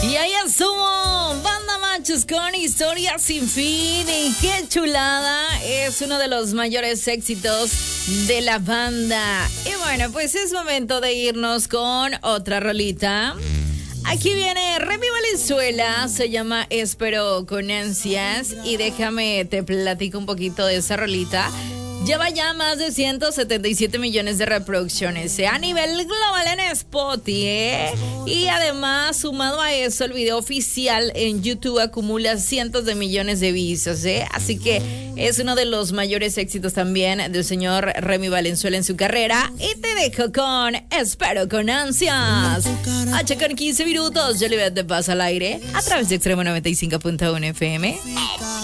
Y ahí estuvo Banda Machos con Historia Sin Fin. Y qué chulada, es uno de los mayores éxitos de la banda. Y bueno, pues es momento de irnos con otra rolita. Aquí viene Remy Valenzuela, se llama Espero con ansias. Y déjame te platico un poquito de esa rolita. Lleva ya más de 177 millones de reproducciones a nivel global en Spotify, Y además, sumado a eso, el video oficial en YouTube acumula cientos de millones de vistas, Así que es uno de los mayores éxitos también del señor Remy Valenzuela en su carrera. Y te dejo con Espero con ansias. H con 15 minutos, Jolivet de Paz al aire a través de Extremo 95.1 FM.